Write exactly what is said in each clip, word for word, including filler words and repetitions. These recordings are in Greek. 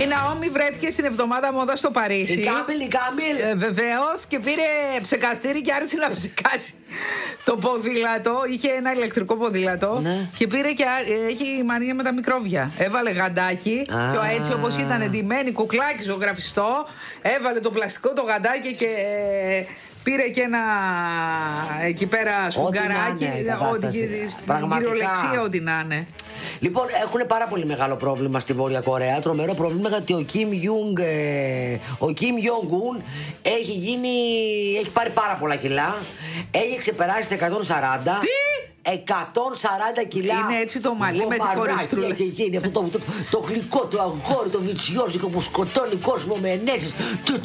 Η Ναόμη βρέθηκε στην εβδομάδα μόδα στο Παρίσι. Η Κάμπελ, η Κάμπελ. Ε, Βεβαίως, και πήρε ψεκαστήρι και άρχισε να ψεκάσει το ποδήλατο. Είχε ένα ηλεκτρικό ποδήλατο. Ναι. Και πήρε και ε, έχει μανία με τα μικρόβια. Έβαλε γαντάκι. Α. Και ο, έτσι όπως ήταν εντυμένη, κουκλάκι ζωγραφιστό, έβαλε το πλαστικό το γαντάκι και. Ε, πήρε και ένα εκεί πέρα σφουγγαράκι. Ό,τι στην κυριολεξία, ό,τι να είναι. Λοιπόν, έχουν πάρα πολύ μεγάλο πρόβλημα στη Βόρεια Κορέα. Τρομερό πρόβλημα, γιατί ο Κιμ Ιούγκ, ε, ο Κιμ Ιόγκουν έχει γίνει. Έχει πάρει πάρα πολλά κιλά. Έχει ξεπεράσει τα εκατόν σαράντα. Τι! εκατόν σαράντα κιλά. Είναι έτσι το μαλλί με τη χωριστρούλα. Έχει γίνει αυτό το, το, το, το γλυκό, το αγόρι, το βιτσιόζικο που σκοτώνει κόσμο με ενέσεις.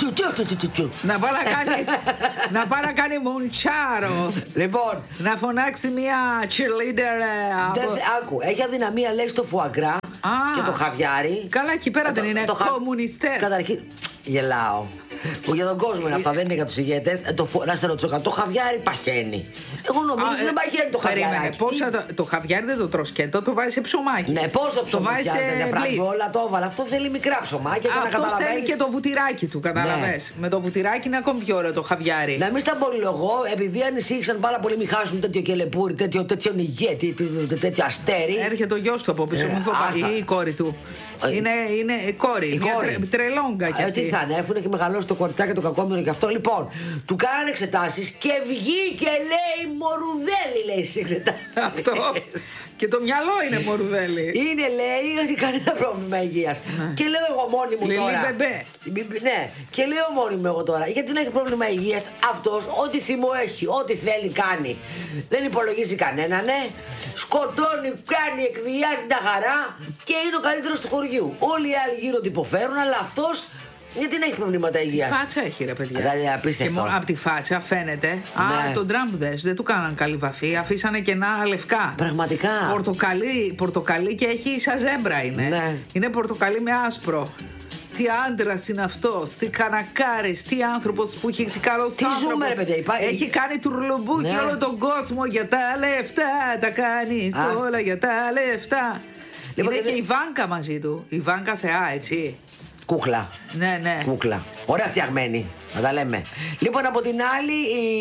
Να πάει να κάνει, να πάει να κάνει μουντσάρο. Λοιπόν, να φωνάξει μια cheerleader. Δεν, άκου, έχει αδυναμία, λέει, στο φουαγκρά και το χαβιάρι. Καλά, εκεί πέρα δεν είναι κομμουνιστές. Καταρχήν, γελάω. Που για τον κόσμο είναι αυτά, δεν είναι για τους ηγέτες. Να σε ρωτήσω, το χαβιάρι παχαίνει. Εγώ νομίζω ότι δεν παχαίνει το χαβιάρι. Το, το χαβιάρι δεν το τρως σκέτο, το βάζει σε ψωμάκι. Ναι, πόσο ψωμάκι. Το βάζει σε φραγιόλα, το έβαλα. Αυτό θέλει μικρά ψωμάκια. Αυτό θέλει και το βουτυράκι του, καταλαβες. Ναι. Με το βουτυράκι είναι ακόμη πιο ωραίο το χαβιάρι. Να μην στα πολυλογώ, επειδή ανησύχησαν πάρα πολύ, μην χάσουν τέτοιο κελεπούρι, τέτοιο, τέτοιο ηγέτη, τέτοιο αστέρι. Έρχεται ο γιος του από πίσω μου, ή η κόρη του. Είναι, είναι κόρη, η μια κόρη. Τρε, τρελόγκα κι αυτή. Τι θα είναι, αφού έχει μεγαλώσει το κοριτσάκι το κακόμοιρο και αυτό. Λοιπόν, του κάνανε εξετάσεις και βγήκε, λέει, μορουδέλη, λέει, στις εξετάσεις. Αυτό. Και το μυαλό είναι μορουδέλη. Είναι, λέει, ότι κανένα πρόβλημα υγείας. Ναι. Και λέω εγώ μόνη μου Λιλί τώρα. μπεμπέ. Ναι, και λέω μόνη μου εγώ τώρα. Γιατί να έχει πρόβλημα υγείας αυτός, ό,τι θυμό έχει, ό,τι θέλει κάνει. Δεν υπολογίζει κανένα, ναι. Σκοτώνει, κάνει, εκβιάζει τα χαρά και είναι ο καλύτερος του χωριού. Όλοι οι άλλοι γύρω του υποφέρουν, αλλά αυτός γιατί να έχει προβλήματα υγείας. Φάτσα έχει, ρε παιδιά. Δηλαδή, απίστευτο. Και μόνο από τη φάτσα φαίνεται. Ναι. Α, τον Τραμπ δες, δεν του κάναν καλή βαφή. Αφήσανε κενά λευκά. Πραγματικά. Πορτοκαλί, πορτοκαλί και έχει σαν ζέμπρα είναι. Ναι. Είναι πορτοκαλί με άσπρο. Τι άντρας είναι αυτός, τι κανακάρης, τι άνθρωπος που έχει, τι καλός τι άνθρωπος. ζούμε, ρε παιδιά, υπάρχει. Έχει κάνει τουρλουμπούκι Ναι. όλο τον κόσμο για τα λεφτά. Τα κάνεις Α. όλα για τα λεφτά. Λοιπόν, Είναι και και δεν- η Βάνκα μαζί του. Η Βάνκα θεά, έτσι. Κούκλα. Ναι, ναι. Κούκλα. Ωραία φτιαγμένη. Να τα λέμε. Λοιπόν, από την άλλη,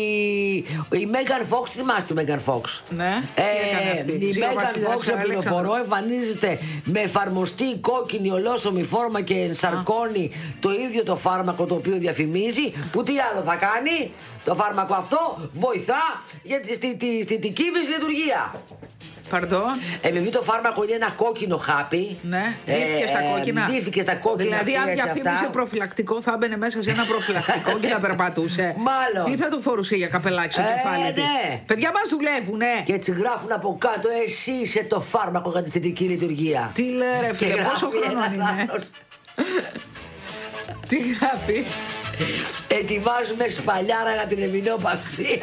η, η Μέγαν Φόξ, θυμάστε τη Μέγαν Φόξ. Ναι, τι έκανε αυτή? Η Ζει ο Μέγαν βασιλιάς Φόξ, ο σε πληροφορώ, Αλέξανδρος. εμφανίζεται με εφαρμοστή κόκκινη ολόσωμη φόρμα και ενσαρκώνει το ίδιο το φάρμακο το οποίο διαφημίζει. Που τι άλλο θα κάνει, το φάρμακο αυτό βοηθά για τη, στη, στη, στη, τη κύβης λειτουργία. Παρντών. Επειδή το φάρμακο είναι ένα κόκκινο χάπι. Ναι, ντύθηκε στα κόκκινα. Ντύθηκε στα κόκκινα. Δηλαδή, αν αυτή, έτσι, διαφήμισε αυτά. προφυλακτικό, θα έμπαινε μέσα σε ένα προφυλακτικό και θα περπατούσε. Μάλλον. Ή θα το φορούσε για καπελάκι στο Ε, κεφάλι της. ναι. Παιδιά μας δουλεύουνε. Και έτσι γράφουν από κάτω, εσύ είσαι το φάρμακο για τη θετική λειτουργία. Τι λέει, ρε φίλε, Και πόσο γράφει χρόνο ένας είναι. άλλος, Τι γράφει. ετοιμάζουμε σπαλιάρα για την εμεινόπαυση.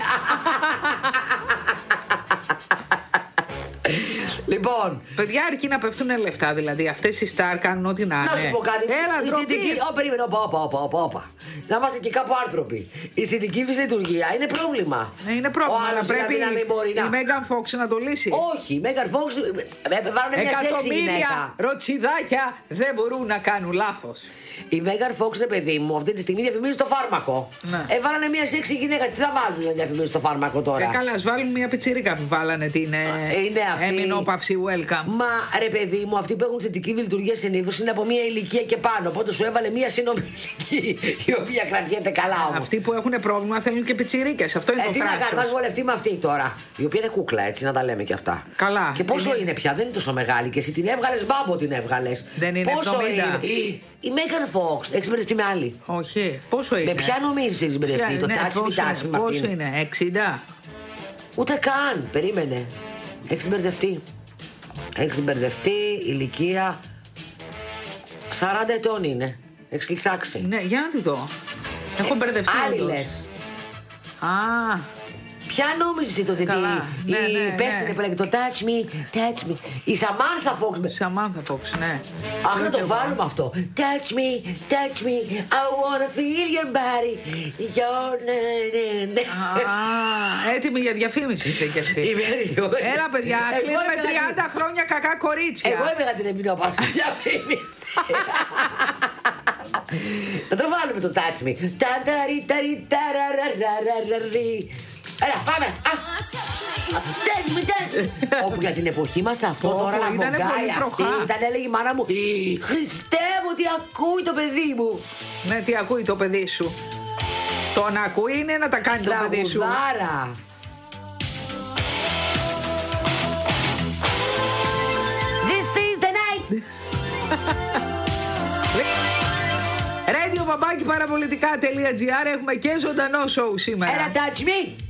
Λοιπόν, Παιδιά, αρκεί να πέφτουν λεφτά, δηλαδή. Αυτές οι στάρ κάνουν ό,τι να είναι. να σου πω κάτι. Έλα, η ντροπή. αισθητική. Ω, περίμενε, όπα, όπα, όπα, όπα, όπα. Να είμαστε και κάπου άνθρωποι. Η αισθητική λειτουργία είναι πρόβλημα. Ναι, είναι πρόβλημα, Ο αλλά άλλος πρέπει δηλαδή να μην μπορεί η να. Μέγαν Φόξ να το λύσει. Όχι, η Μέγαν Φόξ βάλουν μια σεξι Εκατομμύρια γυναίκα. ροτσιδάκια δεν μπορούν να κάνουν λάθος. Η Μέγαν Φόξ, ρε παιδί μου, αυτή τη στιγμή διαφημίζει το φάρμακο. Ναι. Ε, βάλανε μια σεξι γυναίκα. Τι θα βάλουν να διαφημίζει το φάρμακο τώρα. Ε, καλά, ας βάλουν μια πιτσίρικα που βάλανε την ε, Είναι αυτή. εμεινόπαυση welcome. Μα ρε παιδί μου, αυτοί που έχουν θετική λειτουργία συνήθως είναι από μια ηλικία και πάνω. Οπότε σου έβαλε μια συνομιλική η οποία κρατιέται καλά όμως. Αυτοί που έχουν πρόβλημα θέλουν και πιτσιρίκες. Αυτό είναι Ε, το τι να θράσος. κάνουμε, ας βολευτεί με αυτή τώρα. Η οποία είναι κούκλα, έτσι, να τα λέμε και αυτά. Καλά. Και πόσο Είναι- είναι πια, δεν είναι τόσο μεγάλη. Και εσύ την έβγαλες, μπάμπο την έβγαλες. Δεν είναι Πόσο εβδομήντα. είναι. Η, η Μέγαν Φόξ, έχεις μπερδευτεί με άλλη. Όχι. Πόσο είναι. Με ποια νομίζεις έχεις μπερδευτεί, Ποια- το ναι, τάτσι μη πόσο- τάτσι με Πόσο αυτήν. είναι, εξήντα. Ούτε καν, περίμενε. Έχεις μπερδευτεί. Έχεις μπερδευτεί, ηλικία σαράντα ετών είναι. Έχεις λυσάξει. Ναι, για να τη δω. Έχω μπερδευτεί. Άλλη όντως. λες. Α, Ποια νόμιζες το ότι Καλά, η, ναι, ναι, πες ναι. την που λέγεται το touch me, touch me. Η Σαμάνθα Φόξ. Σαμάνθα Φόξ, ναι. Αχ, να το βάλουμε αυτό. Touch me, touch me, I wanna feel your body. Your... ναι, ναι, ναι. Α, έτοιμη για διαφήμιση είσαι κι εσύ. Είμαι έτοιμο. Έλα, παιδιά, Εγώ κλείνουμε είμαι τριάντα κάτι- χρόνια κακά κορίτσια. Εγώ είμαι την εμπειρία διαφήμιση. Να το βάλουμε το touch me. Έλα, πάμε. Touch me, touch me. Όπου για την εποχή μας αυτό τώρα να μογκάει αυτή ήταν, έλεγε η μάνα μου, Χριστέ μου, τι ακούει το παιδί μου. Ναι, τι ακούει το παιδί σου. Το να ακούει είναι να τα κάνει το παιδί σου. Τραγουδάρα. This is the night. Radio Μπαμπάκι Παραπολιτικά.gr. Έχουμε και ζωντανό σοου σήμερα. Ένα touch me.